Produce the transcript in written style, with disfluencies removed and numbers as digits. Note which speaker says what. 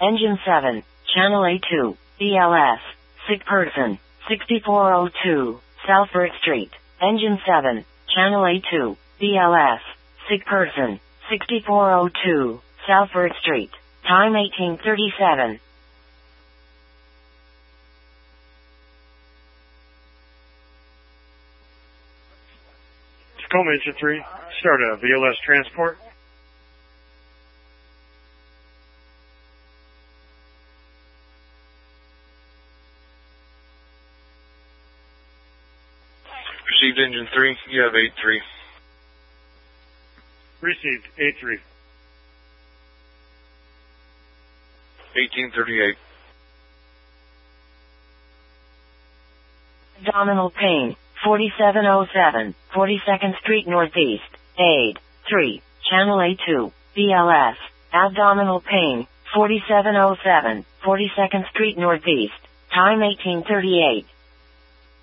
Speaker 1: Engine 7, Channel A2, BLS, sick person, 6402, Southbridge Street. Engine 7, Channel A2, BLS, sick person, 6402, Southbridge Street. Time 1837.
Speaker 2: Tacoma Engine 3, start a VLS transport.
Speaker 3: Received Engine 3, you have 8-3.
Speaker 2: Received 8-3.
Speaker 3: 1838.
Speaker 1: Abdominal pain, 4707, 42nd Street Northeast, aid, 3, Channel A2, BLS, abdominal pain, 4707, 42nd Street Northeast, time 1838.